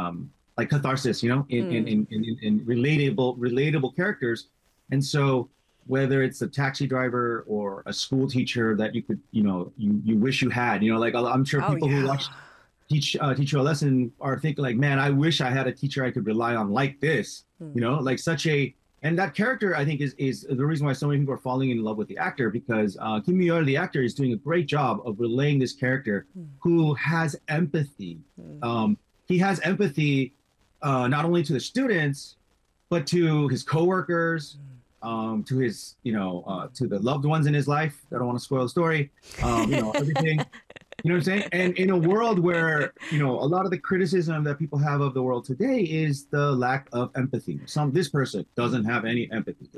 like catharsis, in relatable characters. And so whether it's a taxi driver or a school teacher that you could, you wish you had, like I'm sure Oh, people who yeah. watch teach you a lesson are thinking like, man, I wish I had a teacher I could rely on like this, like such a, and that character I think is the reason why so many people are falling in love with the actor because Kim Yoo, the actor, is doing a great job of relaying this character who has empathy. He has empathy not only to the students but to his coworkers, to his, to the loved ones in his life. I don't want to spoil the story. Everything. You know what I'm saying? And in a world where, a lot of the criticism that people have of the world today is the lack of empathy. This person doesn't have any empathy.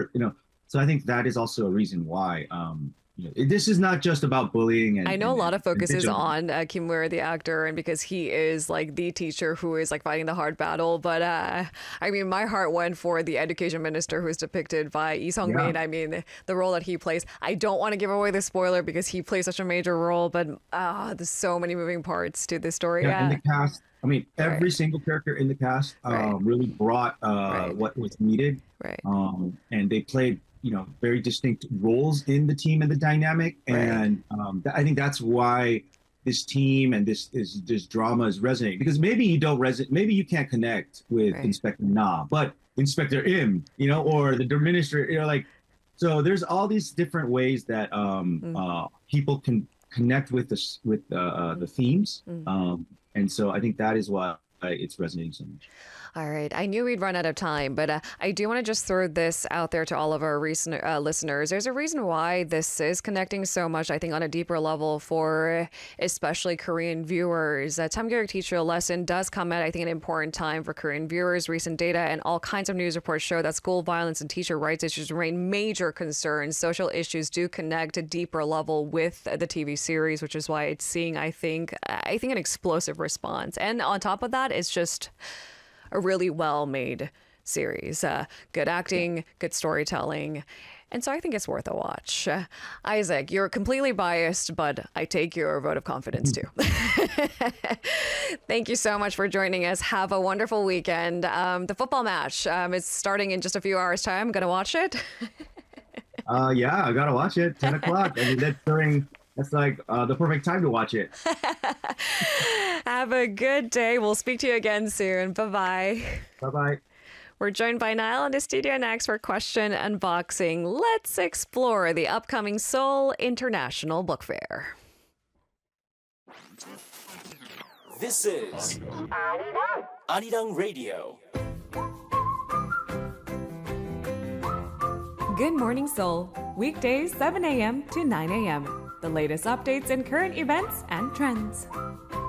So I think that is also a reason why, this is not just about bullying I know a lot of and focus is vigilance. on Kim Woo, the actor, and because he is like the teacher who is like fighting the hard battle. But I mean, my heart went for the education minister who is depicted by Lee Sung Yeah. Min. I mean, the role that he plays. I don't want to give away the spoiler because he plays such a major role, but there's so many moving parts to this story. Yeah, and Yeah, the cast, I mean, right, every single character in the cast right, really brought right, what was needed. right, And they played, very distinct roles in the team and the dynamic. right, And I think that's why this team and this drama is resonating. Because maybe you don't resonate, maybe you can't connect with right. Inspector Na, but Inspector Im, or the administrator, like, so there's all these different ways that Mm, people can connect with the mm, themes. mm. And so I think that is why it's resonating so much. All right. I knew we'd run out of time, but I do want to just throw this out there to all of our recent listeners. There's a reason why this is connecting so much, I think, on a deeper level for especially Korean viewers. Tamgyarek Teach You a Lesson does come at, I think, an important time for Korean viewers. Recent data and all kinds of news reports show that school violence and teacher rights issues remain major concerns. Social issues do connect a deeper level with the TV series, which is why it's seeing, I think, an explosive response. And on top of that, it's just a really well made series. Good Yeah. acting, good storytelling. And so I think it's worth a watch. Isaac, you're completely biased, but I take your vote of confidence too. Thank you so much for joining us. Have a wonderful weekend. The football match is starting in just a few hours' time. I'm going to watch it. Yeah, I gotta watch it. 10 o'clock. I mean, that's like the perfect time to watch it. Have a good day. We'll speak to you again soon. Bye bye. Bye bye. We're joined by Niall in the studio next for Question Unboxing. Let's explore the upcoming Seoul International Book Fair. This is Arirang Radio. Good Morning Seoul, weekdays 7 a.m. to 9 a.m. The latest updates and current events and trends.